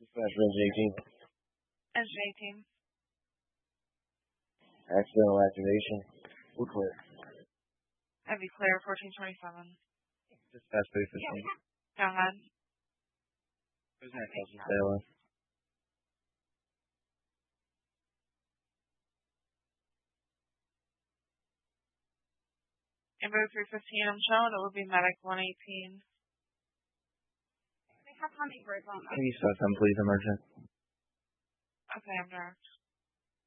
Dispatch Res 18. Engine 18. Accidental activation. We're clear. Heavy clear, 1427. Dispatch 315. Go ahead. Who's next? Stay away. Ambulance 315, I'm showing it would be medic 118. They have honey birds on them. Can you start them, please, emergent? Okay, I'm direct.